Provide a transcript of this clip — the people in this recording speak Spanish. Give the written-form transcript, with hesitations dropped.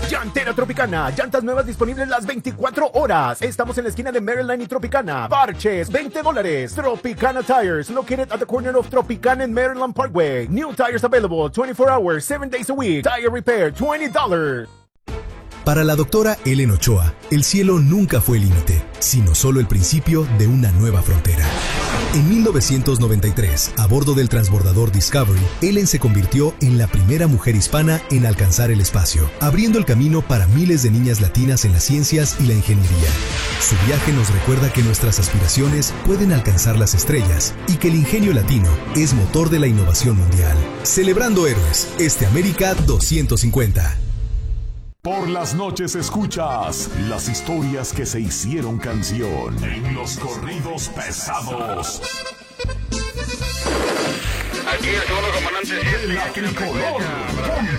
Llantera Tropicana, llantas nuevas disponibles las 24 horas. Estamos en la esquina de Maryland y Tropicana. Parches, $20. Tropicana Tires, located at the corner of Tropicana and Maryland Parkway. New tires available 24 hours, 7 days a week. Tire repair, $20. Para la doctora Ellen Ochoa, el cielo nunca fue el límite, sino solo el principio de una nueva frontera. En 1993, a bordo del transbordador Discovery, Ellen se convirtió en la primera mujer hispana en alcanzar el espacio, abriendo el camino para miles de niñas latinas en las ciencias y la ingeniería. Su viaje nos recuerda que nuestras aspiraciones pueden alcanzar las estrellas y que el ingenio latino es motor de la innovación mundial. Celebrando héroes, América 250. Por las noches escuchas las historias que se hicieron canción en los corridos pesados. Aquí el segundo comandante es La tricolor.